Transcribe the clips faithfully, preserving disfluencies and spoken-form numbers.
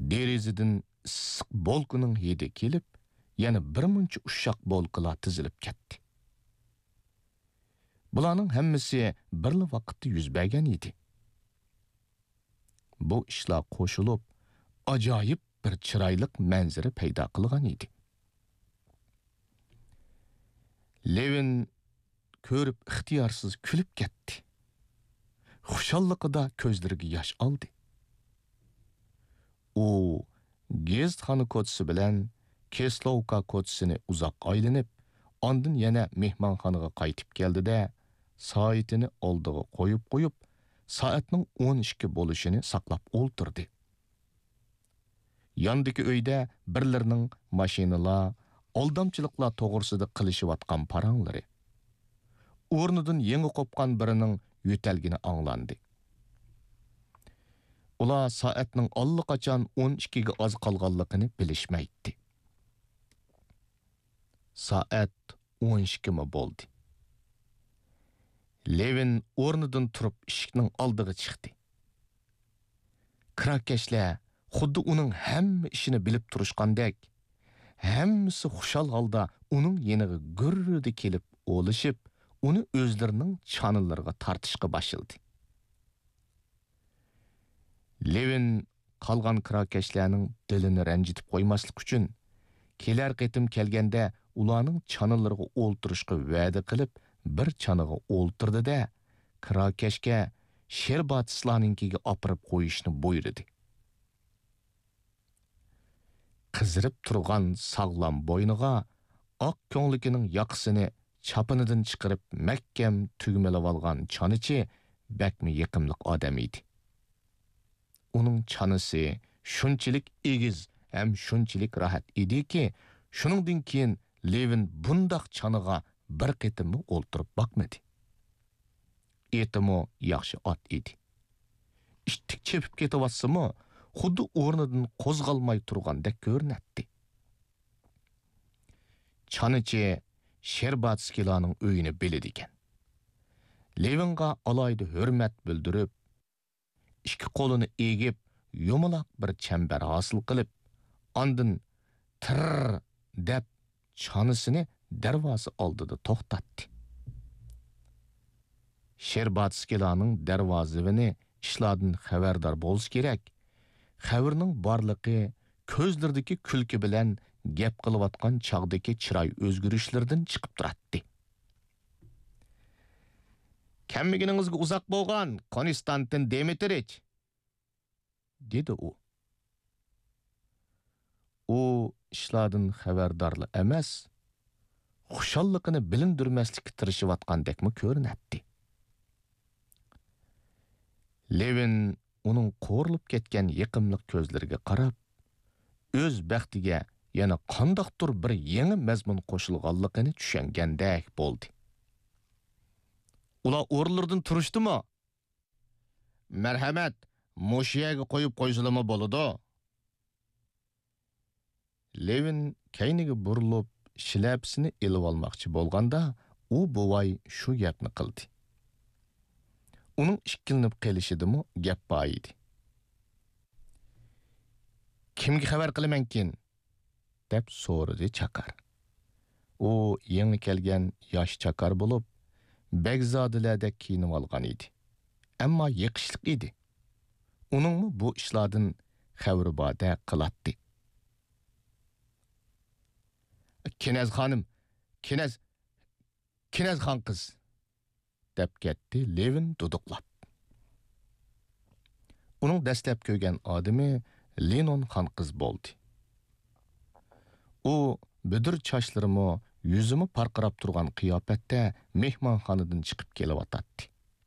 Derizidan issiq bolqining hidi kelib, yana bir muncha ushshaq bolqilar tizilib ketdi. Bularning hammasi birli vaqtda yuz bergan edi. Bu ishlar qo'shilib, ajoyib bir chiroyli manzara paydo qilgan edi. Levin ko'rib ixtiyorsiz kulib ketdi. Xushalliqida ko'zlariga yosh oldi. U gezitxona ko'chasi bilan Keslovka ko'chasini uzoq aylanib, ondan yana mehmonxonaga qaytib keldi-da, soatini oldiga qo'yib qo'yib, soatning o'n ikki bo'lishini saqlab o'ltirdi. Yandagi uyda birlarining mashinalar, aldamchiliklar to'g'risida qilishayotgan paranglari. O'rnidan yangi qopgan birining yo'talgini anglandi. Ular soatning allaqachon o'n ikkiga oz qolganligini bilishmaydi. Soat o'n ikki mi bo'ldi. Levin o'rnidan turib eshikning oldiga chiqdi. Kirakashlar xuddi uning hamma ishini bilib turishgandek, hammasi xushal holda uning yeniga gurrida kelib o'lishib, uni o'zlarining chonilariga tortishga boshladi. Levin qolgan kirakashlarning dilini ranjitib qo'ymaslik uchun kelar qitim kelganda ularning chonilariga o'ltirishga va'da qilib, bir choniga o'ltirdi-da, kirakashga Sherbatislarninkiga opirib qo'yishni buyurdi. Qizirib turgan sog'lom bo'yniga oq ko'ngligining yoqisini chapinidan chiqarib mahkam tugmalab olgan chonichi bakmi yiqimliq odam edi. Uning chonisi shunchalik egiz ham shunchalik rahat ediki, shuningdan keyin Levin bundoq choniga bir qitimni o'ltirib boqmadi. Etimo yaxshi ot edi. Ishtik chepib ketavatsa-mu, xuddi o'rnidan qo'zg'almay turgandek ko'rinadi. Chonichi Sherbatskilarning uyini biladi ekan. Levinga alayda hurmat bildirib, ikki qo'lini egib, yumaloq bir chambar hosil qilib, ondan tir deb chonisini darvoza oldida to'xtatdi. Sherbatskilarning darvozasini ishlardan xabardor bo'lish kerak. Xabarning borligi ko'zlaridagi kulki bilan gap qilayotgan chog'dagi chiroy o'zgarishlardan chiqib turadi. Kammiginingizga uzoq bo'lgan Konstantin Dmitrich, dedi u. U ishlardan xabardorli emas, xushalliqini bilindirmaslikka tirishayotgandekmi ko'rinadi. Levin uning qo'rilib ketgan yiqimliq ko'zlariga qarab, o'z baxtiga yana qandoqdir bir yangi mazmun qo'shilganligini tushungandek bo'ldi. Ular o'rnlaridan turishdimi? Marhamat, moshiyaga qo'yib qo'yishilimi bo'ladi? Levin kayniga burilib, shilapsini elib olmoqchi bo'lganda, u buvay shu gapni qildi. Uning ishkilinib qelishidimi gap bor edi. Kimga xabar qilamankin? deb so'radi chaqar. U yangi kelgan yosh chaqar bo'lib, begzodilardek kiyinib olgan edi. Ammo yiqishliq edi. Uningmi bu ishlardan xabari borda qilatdi. Kinaz xonim, Kinaz Kinaz xon qiz deb ketdi Levin duduqlab. Uning dastlab ko'rgan odami Lenon xon qiz bo'ldi. U budur chochlari yuzimi parqirab turgan qiyofatda mehmonxonadan chiqib kelyotdi.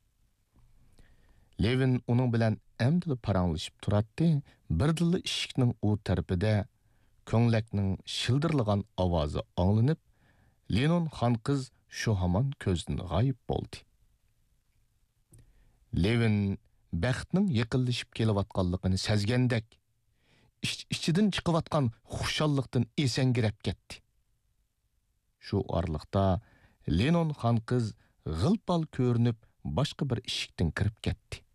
Levin uning bilan amdili paranglashib turadi. Birdilla eshikning u tarafida ko'nglakning shildirlagan ovozi anglanib, Lenon xon qiz shu hamon ko'zdan g'oyib bo'ldi. Levin baxtning yiqilishib kelayotganligini sezgandek, ichidan chiqayotgan xushalliqdan esangirab ketdi. Shu orliqda Lenon xon qiz g'ilpal ko'rinib boshqa bir eshikdan kirib ketdi.